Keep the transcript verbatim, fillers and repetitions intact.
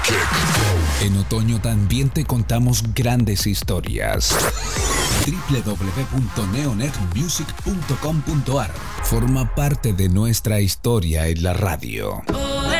En otoño también te contamos grandes historias. doble u doble u doble u punto neonet music punto com punto a r Forma parte de nuestra historia en la radio.